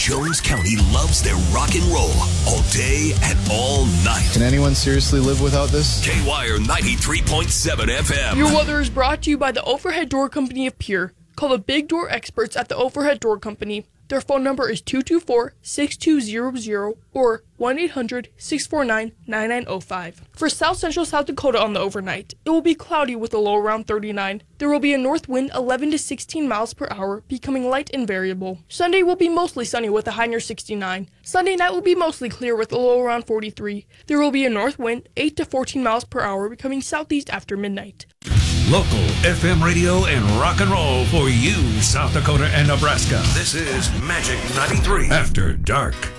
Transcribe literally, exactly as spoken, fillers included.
Jones County loves their rock and roll all day and all night. Can anyone seriously live without this? K-Wire ninety-three point seven F M. Your weather is brought to you by the Overhead Door Company of Pierre. Call the Big Door experts at the Overhead Door Company. Their phone number is two two four, six two zero zero or one eight hundred, six four nine, nine nine zero five. For South Central South Dakota on the overnight, it will be cloudy with a low around thirty-nine. There will be a north wind eleven to sixteen miles per hour, becoming light and variable. Sunday will be mostly sunny with a high near sixty-nine. Sunday night will be mostly clear with a low around forty-three. There will be a north wind eight to fourteen miles per hour, becoming southeast after midnight. Local F M radio and rock and roll for you, South Dakota and Nebraska. This is Magic ninety-three After Dark.